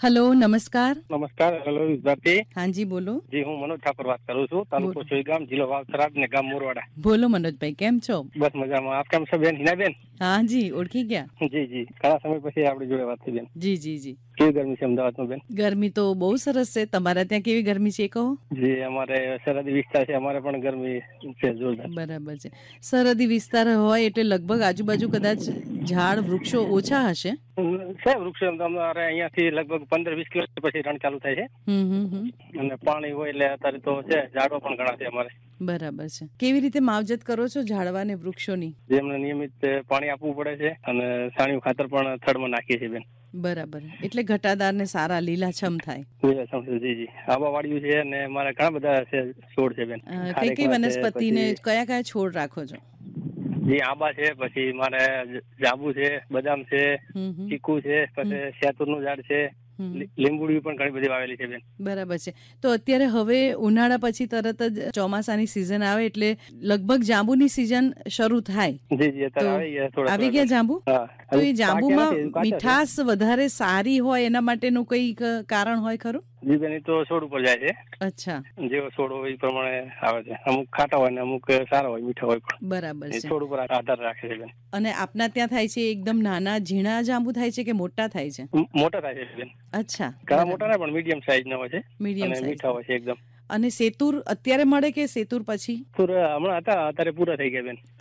Hello नमस्कार। નમસ્કાર. Hello વિદ્યાર્થી. हाँ जी બોલો. જી, હું મનોજ ઠાકોર વાત કરું છું. તાલુકો સોઈગામ, જિલ્લો વાવથરા ને ગામ મોરવાડા. બોલો મનોજભાઈ, કેમ છો? બસ મજામાં. આપ કેમ છો બેન? હિનાબેન? હા જી, ઓળખી ગયા? જી જી, ઘણા સમય પછી આપણી જોડે વાત થઈ બેન. જી જી જી. કેવી ગરમી છે અમદાવાદમાં બેન? ગરમી તો બહુ સરસ છે. તમારા ત્યાં કેવી ગરમી છે એ કહો? જી, અમારે સરહદી વિસ્તાર છે, અમારે પણ ગરમી છે જોરદાર. બરાબર છે. સરહદી વિસ્તાર હોય એટલે લગભગ આજુબાજુ કદાચ ઝાડ વૃક્ષો ઓછા હશે. છે વૃક્ષો એમ તો અમારે અહીંયાથી લગભગ 15-20 કિલોમીટર પછી રણ ચાલુ થાય છે. અને પાણી હોય એટલે અત્યારે તો છે, ઝાડો પણ ઘણા છે અમારે. બરાબર છે. કેવી રીતે માવજત કરો છો ઝાડવા ને વૃક્ષોની? જેમને નિયમિત પાણી આપવું પડે છે અને છાણિયું ખાતર પણ થડમાં નાખીએ છીએ બેન. બરાબર, એટલે ઘટાદાર ને સારા લીલાછમ થાય. જી જી, આબા વાળ્યું છે અને મારે ઘણા બધા છે છોડ છે બેન. કઈ કઈ વનસ્પતિ ને કયા કયા છોડ રાખો છો? જી, આંબા છે, પછી મારે જાંબુ છે, બદામ છે, ચીકુ છે, પછી શેતુરનું ઝાડ છે, લીંબુડી પણ ઘણી બધી વાવેલી છે બેન. બરાબર છે. તો અત્યારે હવે ઉનાળા પછી તરત જ ચોમાસાની સિઝન આવે એટલે લગભગ જાંબુની સિઝન શરૂ થાય. જી જી, અત્યારે આવી ગયા જાંબુ. તો એ જાંબુમાં મીઠાશ વધારે સારી હોય એના માટેનું કઈ કારણ હોય ખરું? જી બેન, એ તો છોડ ઉપર જાય છે. અચ્છા. જેવો છોડ હોય એ પ્રમાણે આવે છે. અમુક ખાટા હોય ને અમુક સારા હોય, મીઠા હોય પણ. બરાબર છે. છોડ ઉપર આધાર રાખે છે બેન. અને આપના ત્યાં થાય છે એકદમ નાના ઝીણા જાંબુ થાય છે કે મોટા થાય છે? મોટા થાય છે બેન. અચ્છા. ઘણા મોટા ના પણ મીડિયમ સાઈઝ ના હોય છે. મીડિયમ સાઈઝ, મીઠા હોય છે એકદમ. અને સેતુર અત્યારે મળે કે સેતુર પછી? હમણાં હતા, અત્યારે પૂરા થઈ ગયા બેન.